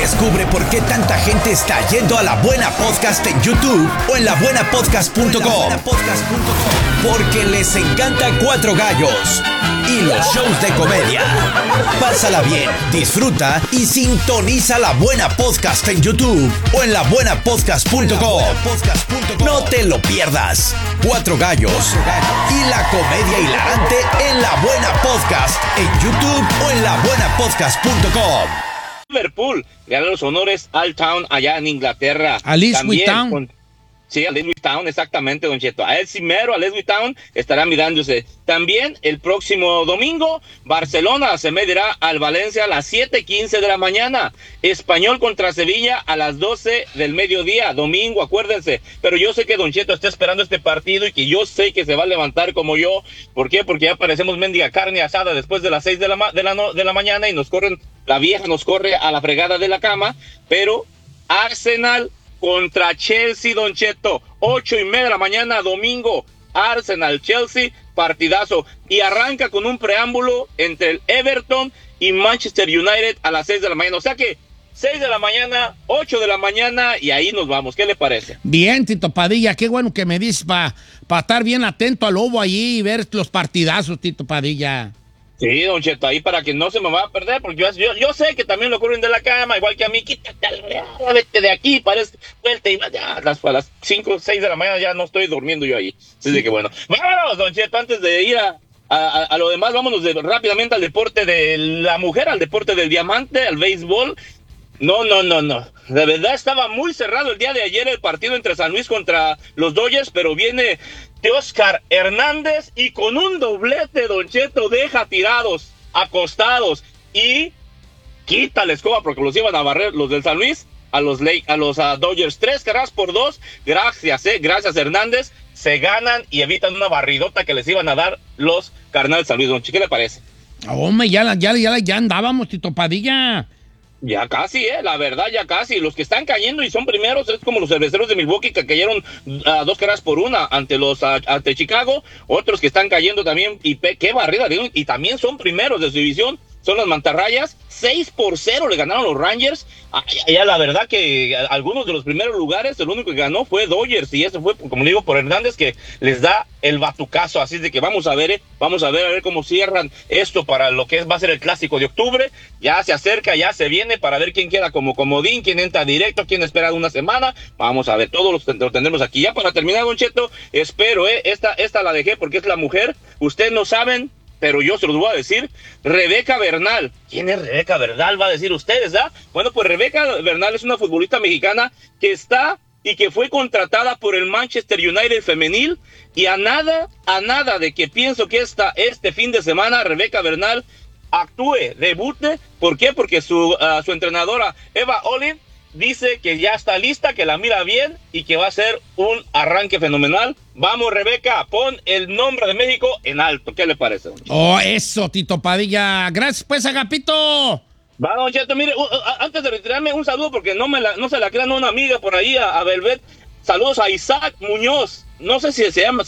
Descubre por qué tanta gente está yendo a La Buena Podcast en YouTube o en labuenapodcast.com. Porque les encanta Cuatro Gallos y los shows de comedia. Pásala bien, disfruta y sintoniza La Buena Podcast en YouTube o en labuenapodcast.com. No te lo pierdas. Cuatro Gallos y la comedia hilarante en La Buena Podcast en YouTube o en labuenapodcast.com. Liverpool gana los honores al Town allá en Inglaterra. A Ipswich Town. Sí, a Ipswich Town, exactamente, Don Cheto. A él primero, a Ipswich Town, estará mirándose. También el próximo domingo, Barcelona se medirá al Valencia a las 7:15 de la mañana. Español contra Sevilla a las 12 del mediodía, domingo, acuérdense. Pero yo sé que Don Cheto está esperando este partido y que yo sé que se va a levantar como yo. ¿Por qué? Porque ya parecemos mendiga carne asada después de las 6 de la mañana y la vieja nos corre a la fregada de la cama. Pero Arsenal contra Chelsea, Don Cheto, 8:30 de la mañana, domingo, Arsenal-Chelsea, partidazo, y arranca con un preámbulo entre el Everton y Manchester United a las 6 de la mañana, o sea que 6 de la mañana, 8 de la mañana, y ahí nos vamos. ¿Qué le parece? Bien, Tito Padilla, qué bueno que me dices para estar bien atento al lobo allí y ver los partidazos, Tito Padilla. Sí, Don Cheto, ahí para que no se me va a perder, porque yo sé que también lo corren de la cama, igual que a mí, quítate, vete de aquí, parece, vuelta, y ya, a las 5 o 6 de la mañana ya no estoy durmiendo yo ahí. Así que bueno, vámonos, Don Cheto, antes de ir a lo demás, vámonos rápidamente al deporte de la mujer, al deporte del diamante, al béisbol. No. De verdad estaba muy cerrado el día de ayer el partido entre San Luis contra los Dodgers, pero viene Teóscar Hernández y con un doblete, Don Cheto, deja tirados, acostados y quita la escoba porque los iban a barrer los del San Luis a los Dodgers. 3 carreras por 2. Gracias Hernández. Se ganan y evitan una barridota que les iban a dar los Cardenales de San Luis. Don Cheto, ¿qué le parece? Hombre, ya andábamos, Tito Padilla. Ya casi, la verdad, ya casi. Los que están cayendo y son primeros es como los cerveceros de Milwaukee que cayeron 2 carreras por 1 ante Chicago. Otros que están cayendo también y qué barrida dieron, y también son primeros de su división. Son las Mantarrayas, 6-0 le ganaron los Rangers. Ya la verdad que algunos de los primeros lugares, el único que ganó fue Dodgers, y eso fue, como le digo, por Hernández, que les da el batucazo. Así de que vamos a ver cómo cierran esto para lo que va a ser el clásico de octubre. Ya se acerca, ya se viene para ver quién queda como comodín, quién entra directo, quién espera una semana. Vamos a ver, todos lo tendremos aquí. Ya para terminar, Don Cheto, espero, esta la dejé porque es la mujer. Ustedes no saben, pero yo se los voy a decir. Rebeca Bernal. ¿Quién es Rebeca Bernal? Va a decir ustedes, ¿ah? Bueno, pues Rebeca Bernal es una futbolista mexicana que está y que fue contratada por el Manchester United femenil, y a nada de que pienso que este fin de semana Rebeca Bernal actúe, debute. ¿Por qué? Porque su entrenadora Eva Olive dice que ya está lista, que la mira bien y que va a ser un arranque fenomenal. Vamos, Rebeca, pon el nombre de México en alto. ¿Qué le parece? Oh, eso, Tito Padilla. Gracias, pues, Agapito. Va, Don Cheto, mire, antes de retirarme, un saludo, porque no se la crean, una amiga por ahí, a Velvet. Saludos a Isaac Muñoz. No sé si sea ¿cómo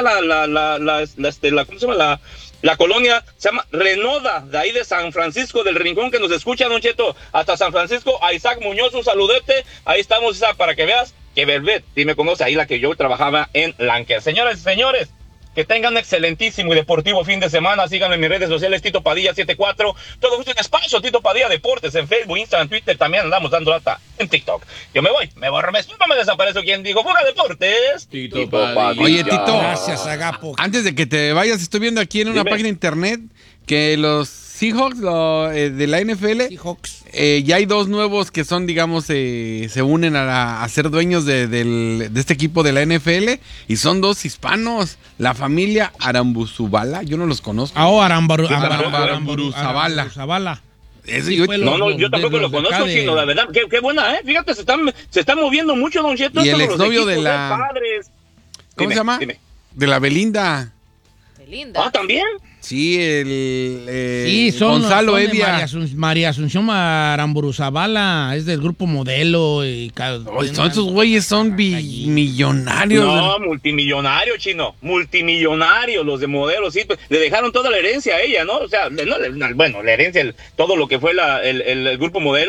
se llama? La colonia se llama Renoda, de ahí de San Francisco del Rincón, que nos escucha, Don Cheto, hasta San Francisco. A Isaac Muñoz, un saludete. Ahí estamos, Isaac, para que veas que Velvet, sí me conoce, ahí la que yo trabajaba en Lanker. Señoras y señores, que tengan un excelentísimo y deportivo fin de semana. Síganme en mis redes sociales, Tito Padilla 74. Todo gusto en espacio, Tito Padilla Deportes, en Facebook, Instagram, Twitter. También andamos dando data en TikTok. Yo me voy, no me desaparezco. ¿Quién digo? Fuga Deportes. Tito Padilla. Oye, Tito. Gracias, Agapo. Antes de que te vayas, estoy viendo aquí en una página de internet que los Seahawks de la NFL, ya hay 2 nuevos que son, digamos, se unen a ser dueños de este equipo de la NFL, y son 2 hispanos, la familia Arambuzabala. Yo no los conozco. Arambuzabala. No, yo tampoco lo conozco, Chino, la verdad. Qué buena, Fíjate, se están moviendo mucho, Don Cheto. Y el exnovio de la... ¿Cómo se llama? Dime. De la Belinda. Ah, ¿también? Sí, son Gonzalo Evia. María Asunción Aramburu-Zavala, es del grupo Modelo. Esos güeyes son millonarios. No, multimillonarios, Chino. Multimillonarios, los de Modelo, sí. Le dejaron toda la herencia a ella, ¿no? O sea, la herencia, todo lo que fue el grupo Modelo.